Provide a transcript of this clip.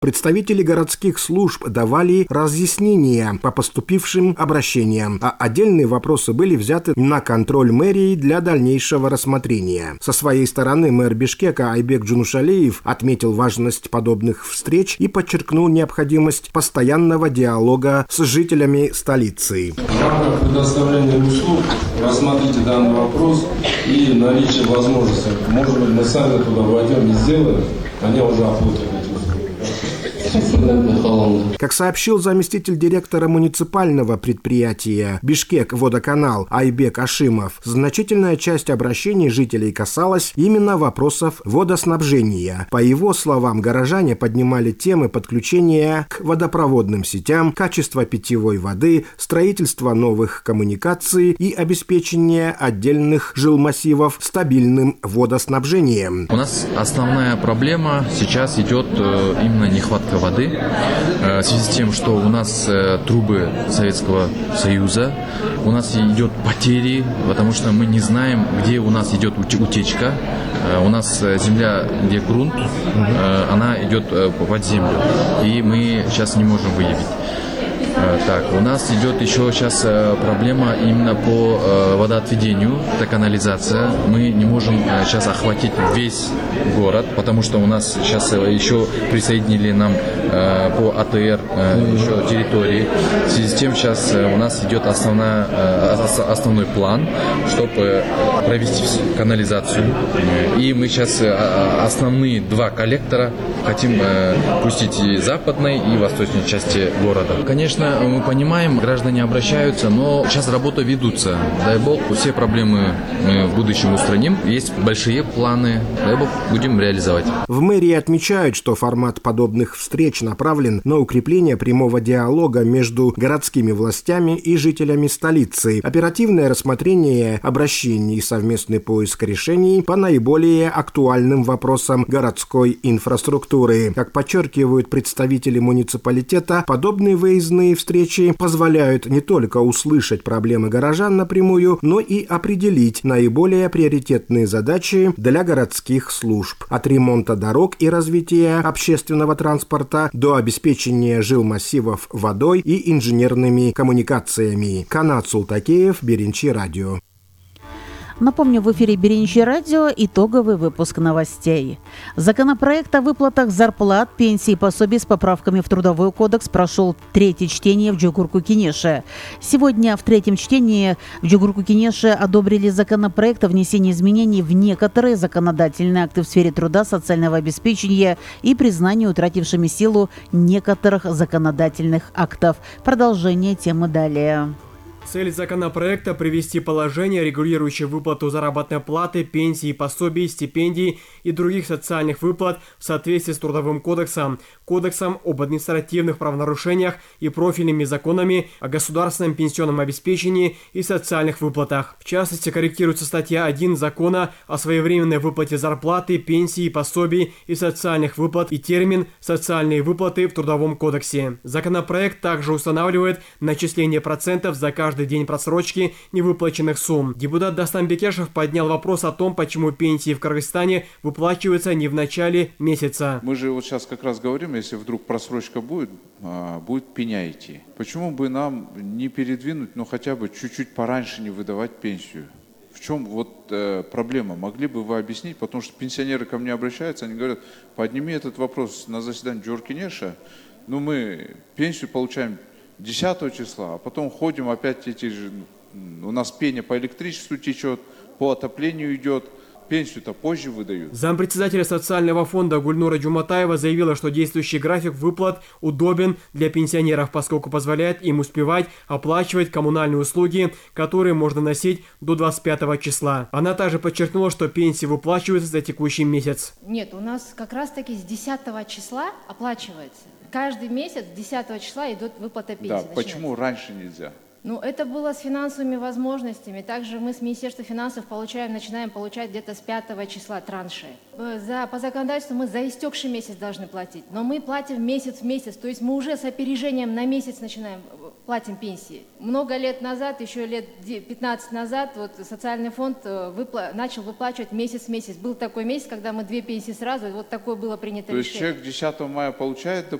Представители городских служб давали разъяснения по поступившим обращениям, а отдельные вопросы были взяты на контроль мэрии для дальнейшего рассмотрения. Со своей стороны мэр Бишкека Айбек Джунушалиев отметил важность подобных встреч и подчеркнул необходимость постоянного диалога с жителями столицы. В рамках предоставления услуг рассмотрите данный вопрос и наличие возможности. Может быть, мы сами туда войдем и сделаем, они уже оплатят. Как сообщил заместитель директора муниципального предприятия «Бишкек-Водоканал» Айбек Ашимов, значительная часть обращений жителей касалась именно вопросов водоснабжения. По его словам, горожане поднимали темы подключения к водопроводным сетям, качества питьевой воды, строительства новых коммуникаций и обеспечения отдельных жилмассивов стабильным водоснабжением. У нас основная проблема сейчас идет именно нехватка воды, в связи с тем, что у нас трубы Советского Союза, у нас идет потери, потому что мы не знаем, где у нас идет утечка. У нас земля, где грунт, она идет под землю, и мы сейчас не можем выявить. Так, у нас идет еще сейчас проблема именно по водоотведению, это канализация. Мы не можем сейчас охватить весь город, потому что у нас сейчас еще присоединили нам по АТР еще территории. В связи с тем сейчас у нас идет основной план, чтобы провести канализацию. И мы сейчас основные два коллектора хотим пустить и западной, и восточной части города. Конечно, мы понимаем, граждане обращаются, но сейчас работы ведутся. Дай бог, все проблемы мы в будущем устраним. Есть большие планы, дай бог, будем реализовать. В мэрии отмечают, что формат подобных встреч направлен на укрепление прямого диалога между городскими властями и жителями столицы, оперативное рассмотрение обращений и совместный поиск решений по наиболее актуальным вопросам городской инфраструктуры. Как подчеркивают представители муниципалитета, подобные выездные встречи позволяют не только услышать проблемы горожан напрямую, но и определить наиболее приоритетные задачи для городских служб. От ремонта дорог и развития общественного транспорта до обеспечения жилмассивов водой и инженерными коммуникациями. Канат Султакеев, Беренчи радио. Напомню, в эфире Беренчи радио итоговый выпуск новостей. Законопроект о выплатах зарплат, пенсий и пособий с поправками в Трудовой кодекс прошел третье чтение в Джугурку-Кенеше. Сегодня в третьем чтении в Джугурку-Кенеше одобрили законопроект о внесении изменений в некоторые законодательные акты в сфере труда, социального обеспечения и признанию утратившими силу некоторых законодательных актов. Продолжение темы далее. Цель законопроекта – привести положение, регулирующее выплату заработной платы, пенсии, пособий, стипендий и других социальных выплат в соответствии с Трудовым кодексом, Кодексом об административных правонарушениях и профильными законами о государственном пенсионном обеспечении и социальных выплатах. В частности, корректируется статья 1 Закона о своевременной выплате зарплаты, пенсии, пособий и социальных выплат и термин «социальные выплаты» в Трудовом кодексе. Законопроект также устанавливает начисление процентов за каждый день просрочки невыплаченных сумм. Депутат Дастан Бекешев поднял вопрос о том, почему пенсии в Кыргызстане выплачиваются не в начале месяца. Мы же вот сейчас как раз говорим, если вдруг просрочка будет пеня идти. Почему бы нам не передвинуть, но хотя бы чуть-чуть пораньше не выдавать пенсию? В чем вот проблема? Могли бы вы объяснить? Потому что пенсионеры ко мне обращаются, они говорят, подними этот вопрос на заседании Джугурку-Кенеша. Ну, мы пенсию получаем 10 числа, а потом ходим опять эти же, у нас пеня по электричеству течет, по отоплению идет, пенсию-то позже выдают. Зампредседателя социального фонда Гульнура Джуматаева заявила, что действующий график выплат удобен для пенсионеров, поскольку позволяет им успевать оплачивать коммунальные услуги, которые можно носить до 25 числа. Она также подчеркнула, что пенсии выплачиваются за текущий месяц. Нет, у нас как раз таки с 10 числа оплачивается. Каждый месяц 10 числа идет выплата пенсии. Да, почему раньше нельзя? Ну, это было с финансовыми возможностями. Также мы с Министерства финансов начинаем получать где-то с 5 числа транши. По законодательству мы за истекший месяц должны платить, но мы платим месяц в месяц, то есть мы уже с опережением на месяц платим пенсии. Много лет назад, еще лет 15 назад, вот социальный фонд начал выплачивать месяц в месяц. Был такой месяц, когда мы 2 пенсии сразу, и вот такое было принято решение. То есть решение. человек 10 мая получает